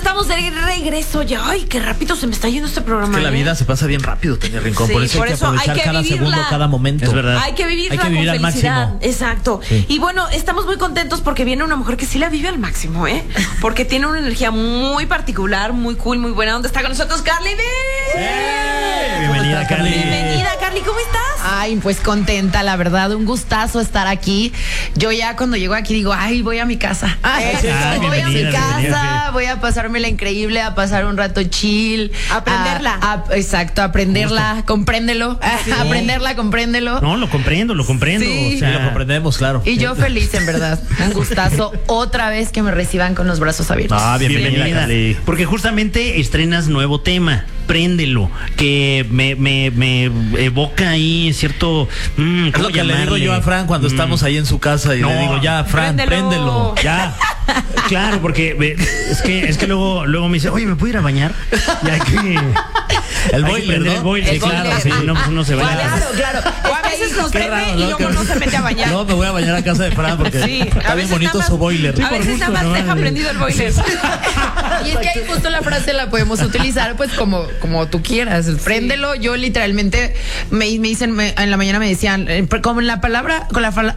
estamos de regreso ya. Ay, qué rápido se me está yendo este programa. Es que la vida se pasa bien rápido, Tania Rincón. Sí, por eso hay que aprovechar cada segundo, cada momento. Es verdad. Hay que vivirla Hay que vivir con al felicidad. máximo. Exacto. Sí. Y bueno, estamos muy contentos porque viene una mujer que sí la vive al máximo, ¿eh? Porque tiene una energía muy particular, muy cool, muy buena. ¿Dónde está con nosotros Carly D? Bienvenida, Carly. Bienvenida, Carly, ¿cómo estás? Ay, pues contenta, la verdad, un gustazo estar aquí. Yo ya cuando llego aquí digo, ay, voy a mi casa. Voy a mi casa, voy a pasármela increíble, a pasar un rato chill. Aprenderla. Exacto, aprenderla, compréndelo. Aprenderla, compréndelo. No, lo comprendo. Sí. O sea, Lo comprendemos, claro. Y yo feliz, en verdad. Un gustazo otra vez que me reciban con los brazos abiertos. bienvenida, Carly. Porque justamente estrenas nuevo tema, Préndelo, que me evoca ahí cierto... Es lo que le digo yo a Fran cuando estamos ahí en su casa y No. le digo, ya, Fran, préndelo. Ya, claro, porque es que luego me dice, oye, ¿me puedo ir a bañar? Y hay que... El hay que boiler, prender ¿no? el boiler, El claro, boiler. sí, no, pues uno se baña. Claro. O a veces nos Qué prende raro, y ¿no? luego no se mete a bañar. No, me voy a bañar a casa de Fran porque Sí, está bien bonito su boiler. A veces nada más deja prendido el boiler. Y es que ahí justo la frase la podemos utilizar pues como tú quieras. Préndelo. Yo literalmente me dicen, en la mañana me decían, como en la palabra, con la